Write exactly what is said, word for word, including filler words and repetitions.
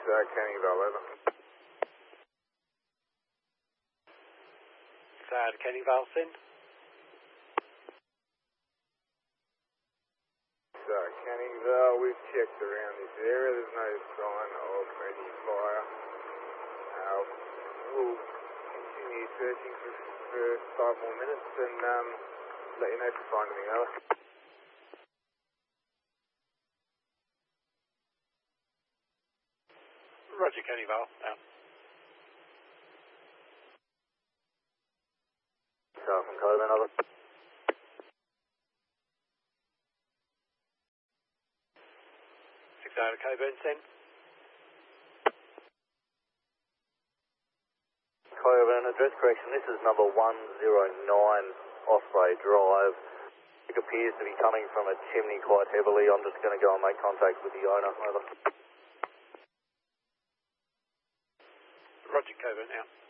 uh, Canning Vale, over. Sad Canning Vale, send. So, Canning Vale, we've checked around this area, there's no sign of any fire. Uh, we'll continue searching for, for five more minutes and um, let you know if we find anything, over. Roger, Canning Vale, out. Star from Coburn, over. six out of Coburn, send. Coburn, address correction, this is number one oh nine Osprey Drive. It appears to be coming from a chimney quite heavily. I'm just going to go and make contact with the owner, over. Roger, Coburn, out.